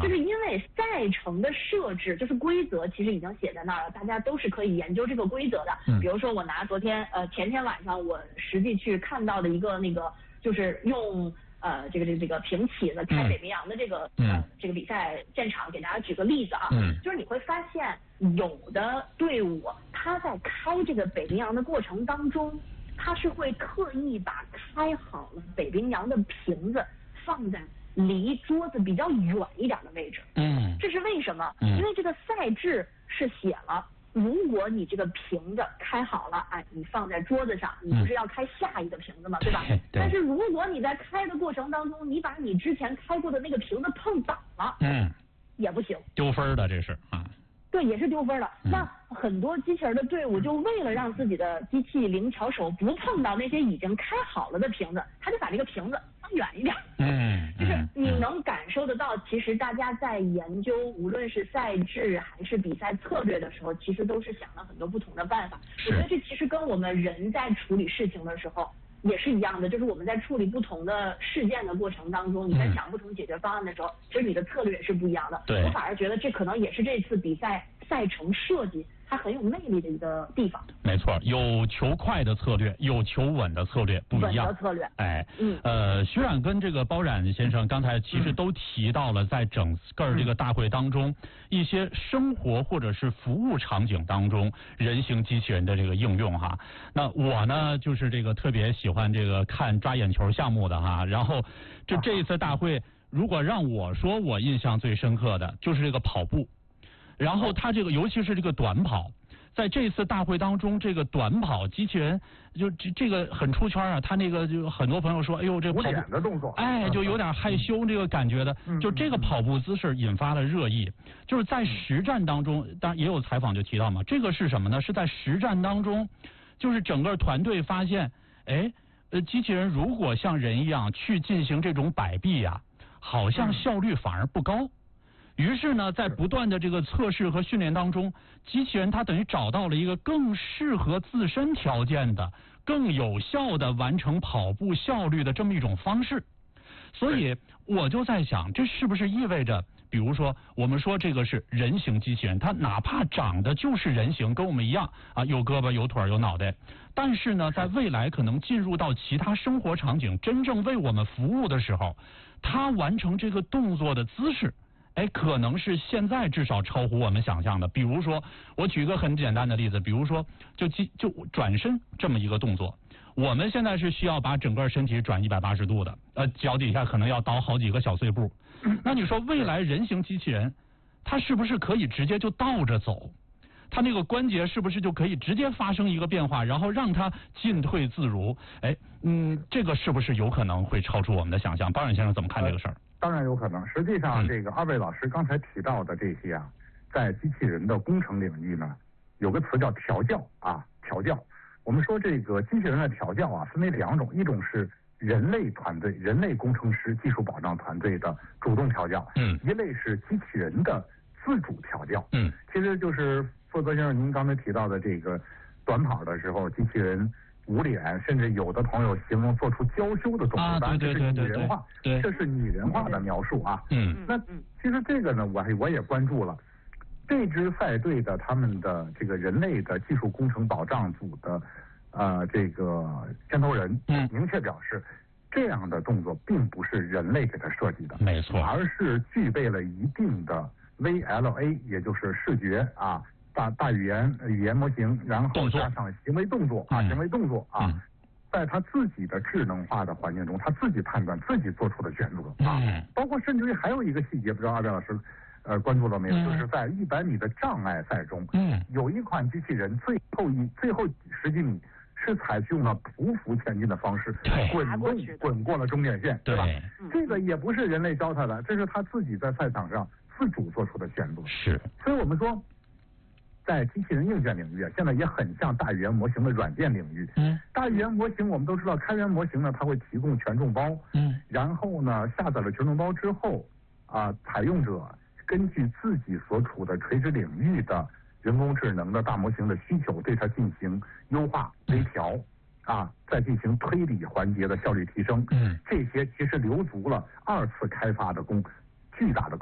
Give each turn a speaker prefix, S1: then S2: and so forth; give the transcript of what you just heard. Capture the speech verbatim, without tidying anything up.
S1: 就是因为赛程的设置，就是规则其实已经写在那儿了，大家都是可以研究这个规则的。嗯、比如说我拿昨天呃前天晚上我实际去看到的一个那个，就是用呃这个这个这个平起子开北冰洋的这个、嗯、呃这个比赛现场，给大家举个例子啊，嗯、就是你会发现有的队伍他在开这个北冰洋的过程当中，他是会特意把开好了北冰洋的瓶子放在离桌子比较远一点的位置。嗯，这是为什么？嗯、因为这个赛制是写了，如果你这个瓶子开好了，哎，你放在桌子上，你不是要开下一个瓶子嘛，嗯、对吧？对。但是如果你在开的过程当中，你把你之前开过的那个瓶子碰倒了，嗯，也不行，
S2: 丢分的这是啊。
S1: 对，也是丢分了。嗯、那很多机器人的队伍就为了让自己的机器灵巧手不碰到那些已经开好了的瓶子，他就把这个瓶子放远一点。嗯，就是你能感受得到，其实大家在研究无论是赛制还是比赛策略的时候，其实都是想了很多不同的办法。我觉得这其实跟我们人在处理事情的时候也是一样的，就是我们在处理不同的事件的过程当中，你在想不同解决方案的时候，嗯、其实你的策略也是不一样的。对，我反而觉得这可能也是这次比赛赛程设计它很有魅力的一个地方。
S2: 没错，有求快的策略，有求稳的策略，不一样。
S1: 稳的策略。
S2: 哎，嗯，呃，徐冉跟这个包冉先生刚才其实都提到了，在整个这个大会当中，嗯、一些生活或者是服务场景当中，人形机器人的这个应用哈。那我呢，就是这个特别喜欢这个看抓眼球项目的哈。然后，这这一次大会，如果让我说，我印象最深刻的就是这个跑步。然后他这个，尤其是这个短跑，在这次大会当中，这个短跑机器人就这这个很出圈啊。他那个就很多朋友说，哎呦，这跑步
S3: 的动作，
S2: 哎，就有点害羞这个感觉的。就这个跑步姿势引发了热议。就是在实战当中，当然也有采访就提到嘛，这个是什么呢？是在实战当中，就是整个团队发现，哎，呃，机器人如果像人一样去进行这种摆臂呀、啊，好像效率反而不高。于是呢，在不断的这个测试和训练当中，机器人它等于找到了一个更适合自身条件的、更有效的完成跑步效率的这么一种方式。所以我就在想，这是不是意味着，比如说我们说这个是人形机器人，它哪怕长得就是人形，跟我们一样啊，有胳膊有腿有脑袋，但是呢，在未来可能进入到其他生活场景，真正为我们服务的时候，它完成这个动作的姿势，哎，可能是现在至少超乎我们想象的。比如说，我举一个很简单的例子，比如说就就转身这么一个动作，我们现在是需要把整个身体转一百八十度的，呃，脚底下可能要倒好几个小碎步。那你说未来人形机器人，它是不是可以直接就倒着走？它那个关节是不是就可以直接发生一个变化，然后让它进退自如？哎，嗯，这个是不是有可能会超出我们的想象？包冉先生怎么看这个事儿？
S3: 当然有可能。实际上，这个二位老师刚才提到的这些啊，在机器人的工程领域呢，有个词叫调教啊，调教。我们说这个机器人的调教啊，分为两种，一种是人类团队、人类工程师、技术保障团队的主动调教，嗯，一类是机器人的自主调教，嗯，其实就是负责先生您刚才提到的这个短跑的时候，机器人捂脸，甚至有的朋友形容做出娇羞的动作，
S2: 啊，对对对对，
S3: 这是拟人化，
S2: 对，
S3: 这是拟人化的描述啊。
S2: 嗯，
S3: 那其实这个呢，我我也关注了。这支赛队的他们的这个人类的技术工程保障组的呃这个牵头人，嗯，明确表示，这样的动作并不是人类给他设计的，
S2: 没错，
S3: 而是具备了一定的 V L A， 也就是视觉啊。大大语言语言模型，然后加上行为动作啊，行为动作啊，在他自己的智能化的环境中，他自己判断、自己做出的选择啊，包括甚至于还有一个细节，不知道二位老师呃关注了没有？就是在一百米的障碍赛中，嗯，有一款机器人最后一最后十几米是采用了匍匐前进的方式，滚动滚过了终点线，对吧？这个也不是人类教他的，这是他自己在赛场上自主做出的选择。
S2: 是，
S3: 所以我们说，在机器人硬件领域，现在也很像大语言模型的软件领域。嗯，大语言模型我们都知道，开源模型呢，它会提供权重包。嗯，然后呢，下载了权重包之后，啊，采用者根据自己所处的垂直领域的人工智能的大模型的需求，对它进行优化、微调，啊，再进行推理环节的效率提升。嗯，这些其实留足了二次开发的功，巨大的功。